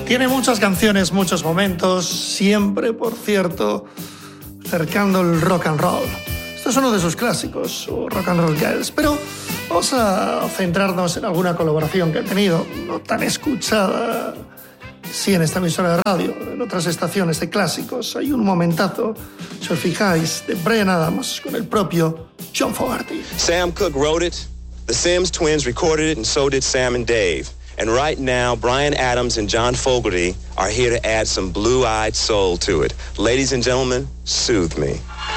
Tiene muchas canciones, muchos momentos, siempre, por cierto, cercando el rock and roll. Esto es uno de sus clásicos, o Rock and Roll Girls, pero vamos a centrarnos en alguna colaboración que ha tenido, no tan escuchada, sí, en esta emisora de radio, en otras estaciones de clásicos. Hay un momentazo, si os fijáis, de Bryan Adams con el propio John Fogerty. Sam Cooke wrote it, the Sims twins recorded it, and so did Sam and Dave. And right now, Bryan Adams and John Fogerty are here to add some blue-eyed soul to it. Ladies and gentlemen, soothe me.